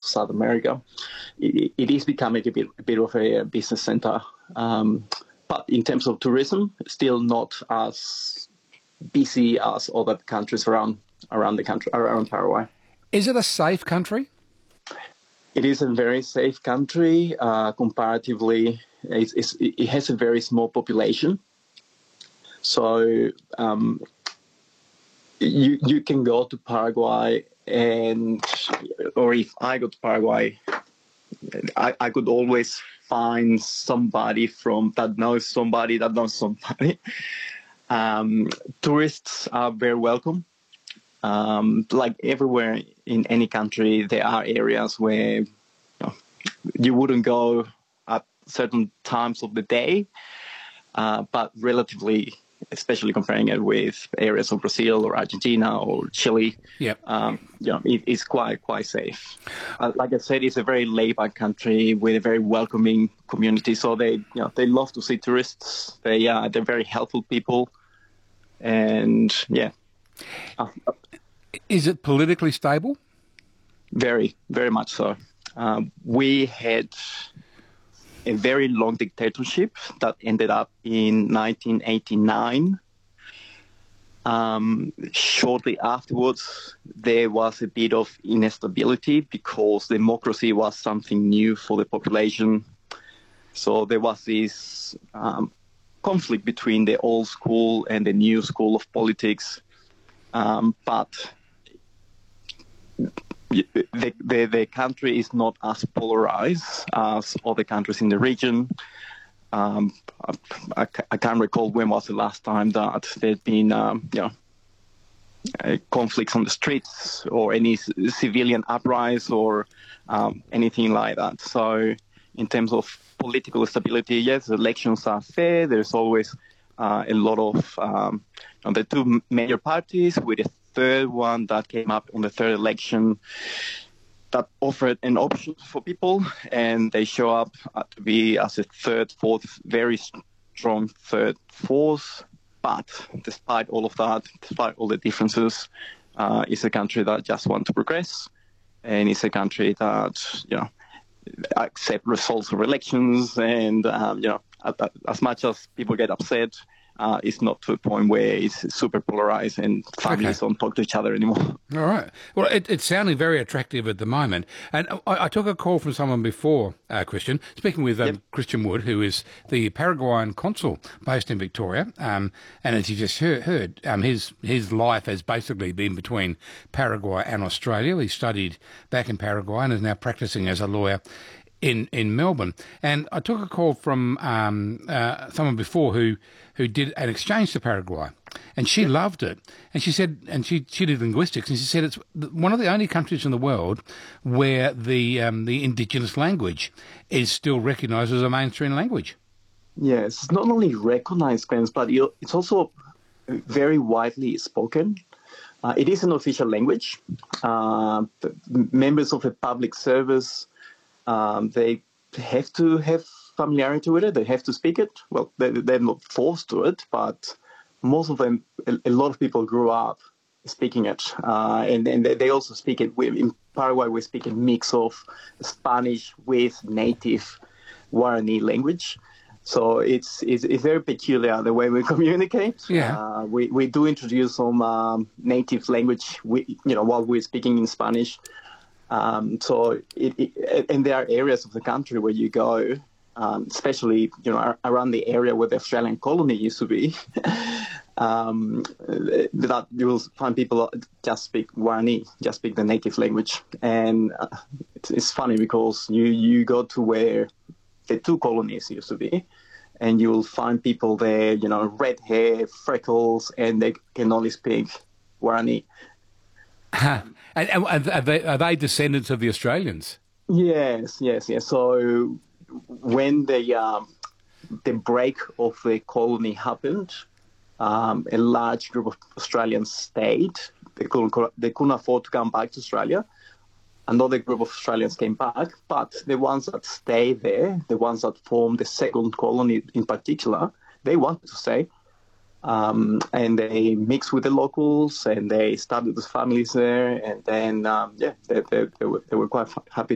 South America. It is becoming a bit of a business center. But in terms of tourism, still not as busy as other countries around the country, around Paraguay. Is it a safe country? It is a very safe country. Comparatively, it has a very small population. So you can go to Paraguay, or if I go to Paraguay, I could always find somebody that knows somebody that knows somebody. Tourists are very welcome. Like everywhere in any country, there are areas where you wouldn't go at certain times of the day, but relatively, especially comparing it with areas of Brazil or Argentina or Chile, it's quite safe. Like I said, it's a very laid-back country with a very welcoming community. So they love to see tourists. They're very helpful people, and Is it politically stable? Very, very much so. We had a very long dictatorship that ended up in 1989. Shortly afterwards, there was a bit of instability because democracy was something new for the population. So there was this conflict between the old school and the new school of politics. But the country is not as polarized as other countries in the region. I can't recall when was the last time that there'd been conflicts on the streets or any civilian uprising or anything like that. So in terms of political stability, yes, elections are fair. There's always a lot of the two major parties, with a third one that came up on the third election that offered an option for people, and they show up to be as a very strong third force. But despite all of that, despite all the differences, it's a country that just wants to progress, and it's a country that accept results of elections, and as much as people get upset, it's not to a point where it's super polarized and families don't talk to each other anymore. All right. Well, it's sounding very attractive at the moment. And I took a call from someone before, Christian, speaking with Christian Wood, who is the Paraguayan consul based in Victoria. And as you just heard, his life has basically been between Paraguay and Australia. He studied back in Paraguay and is now practicing as a lawyer in Melbourne. And I took a call from someone before who did an exchange to Paraguay, and she loved it. And she said, and she did linguistics, and she said it's one of the only countries in the world where the indigenous language is still recognised as a mainstream language. Yes, it's not only recognised, but it's also very widely spoken. It is an official language. Members of the public service, they have to have familiarity with it. They have to speak it. Well, they're not forced to it, but most of them, a lot of people grew up speaking it. And they also speak it. In Paraguay, we speak a mix of Spanish with native Guarani language. So it's very peculiar the way we communicate. Yeah. We do introduce some native language, while we're speaking in Spanish. And there are areas of the country where you go, especially around the area where the Australian colony used to be, that you will find people just speak Guarani, just speak the native language. And it's funny because you go to where the two colonies used to be, and you will find people there, red hair, freckles, and they can only speak Guarani. And are they descendants of the Australians? Yes. So when the break of the colony happened, a large group of Australians stayed. They couldn't afford to come back to Australia. Another group of Australians came back, but the ones that stayed there, the ones that formed the second colony in particular, they wanted to stay. And they mixed with the locals, and they started the families there, and then they were quite happy